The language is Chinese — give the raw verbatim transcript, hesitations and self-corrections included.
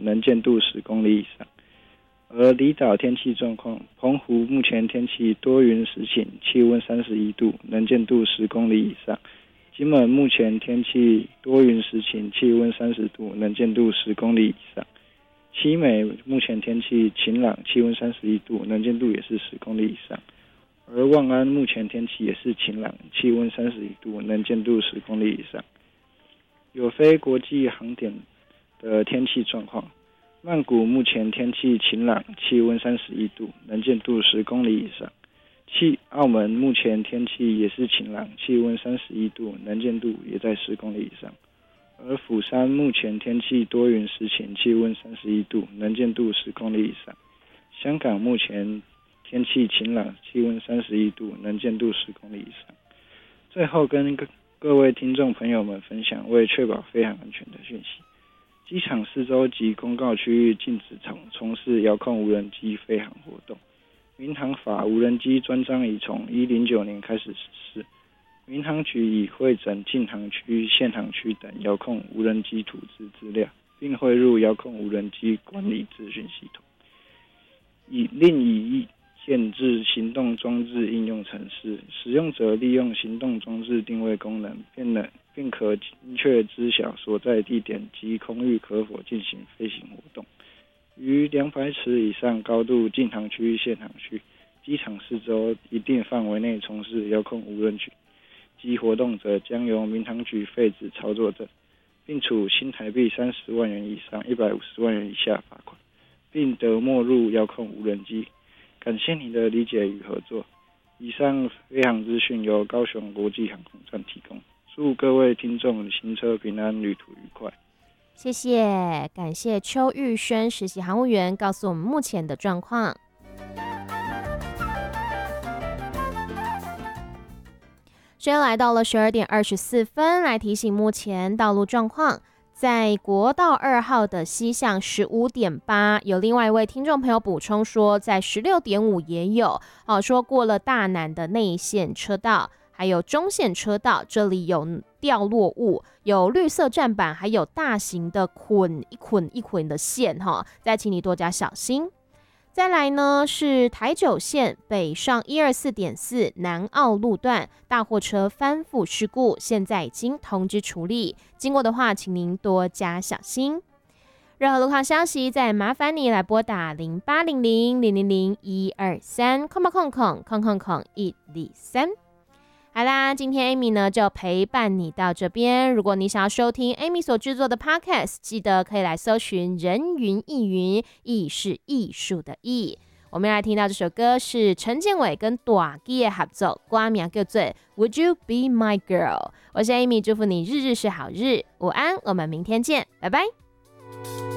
能见度十公里以上。而离岛天气状况，澎湖目前天气多云时晴，气温三十一度，能见度十公里以上。金门目前天气多云时晴，气温三十度，能见度十公里以上。七美目前天气晴朗，气温三十一度，能见度也是十公里以上。而望安目前天气也是晴朗，气温三十一度，能见度十公里以上。有非国际航点的天气状况，曼谷目前天气晴朗，气温三十一度，能见度十公里以上。气澳门目前天气也是晴朗，气温三十一度，能见度也在十公里以上。而釜山目前天气多云时晴，气温三十一度，能见度十公里以上。香港目前天气晴朗，气温三十一度，能见度十公里以上。最后跟各位听众朋友们分享为确保飞航安全的讯息。机场四周及公告区域禁止从事遥控无人机飞行活动。民航法无人机专章已从一零九年开始实施。民航局已汇整禁航区、限航区等遥控无人机图资资料，并汇入遥控无人机管理资讯系统。以另以限制行动装置应用程式，使用者利用行动装置定位功能，便能并可精确知晓所在地点及空域可否进行飞行活动。于两百尺以上高度禁航区、限航区、机场四周一定范围内从事遥控无人机活动者，将由民航局废止操作证，并处新台币三十万元以上一百五十万元以下罚款，并得没入遥控无人机。感谢你的理解与合作。以上飞航资讯由高雄国际航空站提供，祝各位听众行车平安，旅途愉快。 谢谢，感谢邱玉轩实习航务员告诉我们目前的状况。时间来到了十二点二十四分，来提醒目前道路状况。在国道二号的西向十五点八，有另外一位听众朋友补充说，在十六点五也有，哦，说过了大南的内线车道，还有中线车道，这里有掉落物，有绿色站板，还有大型的捆一捆一捆的线，哈，再请你多加小心。再来呢是台九线北上一二四点四南澳路段大货车翻覆事故，现在已经通知处理，经过的话请您多加小心。任何路况消息再麻烦你来拨打零八零零零零零一二三空吧空空空空空一二三。好啦，今天 Amy 呢就陪伴你到这边。如果你想要收听 Amy 所制作的 Podcast， 记得可以来搜寻人云亦云，艺是艺术的艺。我们要来听到这首歌是陈建伟跟大基的合作，歌名叫做 Would You Be My Girl。 我是 Amy， 祝福你日日是好日，午安，我们明天见，拜拜。